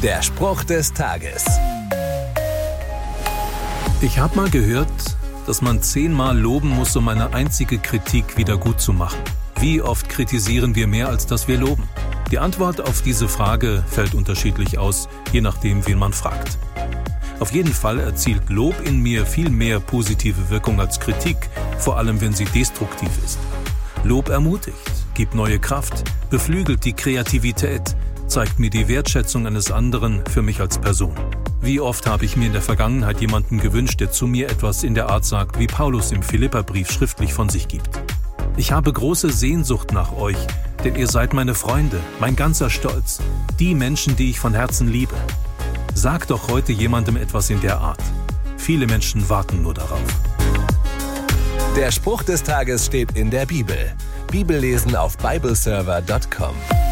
Der Spruch des Tages. Ich habe mal gehört, dass man 10-mal loben muss, um eine einzige Kritik wieder gut zu machen. Wie oft kritisieren wir mehr, als dass wir loben? Die Antwort auf diese Frage fällt unterschiedlich aus, je nachdem, wen man fragt. Auf jeden Fall erzielt Lob in mir viel mehr positive Wirkung als Kritik, vor allem wenn sie destruktiv ist. Lob ermutigt, gibt neue Kraft, beflügelt die Kreativität, zeigt mir die Wertschätzung eines anderen für mich als Person. Wie oft habe ich mir in der Vergangenheit jemanden gewünscht, der zu mir etwas in der Art sagt, wie Paulus im Philipperbrief schriftlich von sich gibt. Ich habe große Sehnsucht nach euch, denn ihr seid meine Freunde, mein ganzer Stolz, die Menschen, die ich von Herzen liebe. Sag doch heute jemandem etwas in der Art. Viele Menschen warten nur darauf. Der Spruch des Tages steht in der Bibel. Bibellesen auf bibleserver.com.